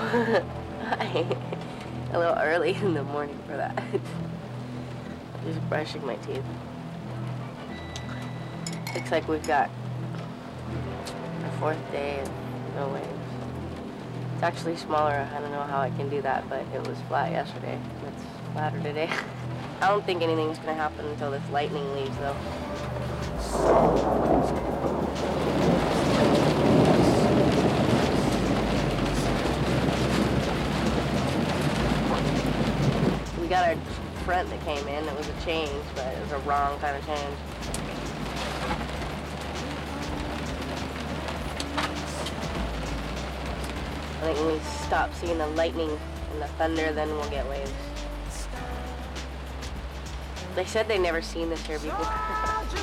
Hi. A little early in the morning for that. Just brushing my teeth. Looks like we've got our 4th day and no waves. It's actually smaller. I don't know how I can do that, but it was flat yesterday. It's flatter today. I don't think anything's gonna happen until this lightning leaves, though. We got our front that came in. It was a change, but it was a wrong kind of change. I think when we stop seeing the lightning and the thunder, then we'll get waves. They said they've never seen this here before.